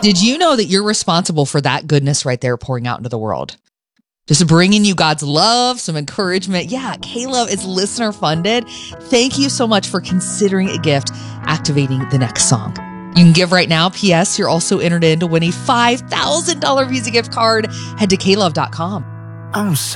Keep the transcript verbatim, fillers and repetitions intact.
Did you know that you're responsible for that goodness right there pouring out into the world? Just bringing you God's love, some encouragement. Yeah, K-Love is listener funded. Thank you so much for considering a gift, activating the next song. You can give right now. P S. You're also entered in to win a five thousand dollars Visa gift card. Head to K love dot com. I'm